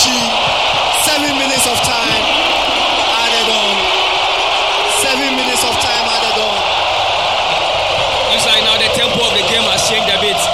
Kelechi, 7 minutes of time added on. 7 minutes of time added on. Looks like now the tempo of the game has changed a bit.